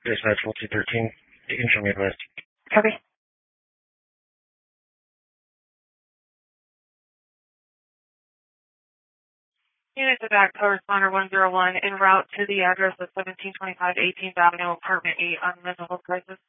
Dispatch 4213. You can show me advised. Copy. Unit to back corresponder 101 en route to the address of 1725 18th Avenue, apartment 8 on mental health crisis.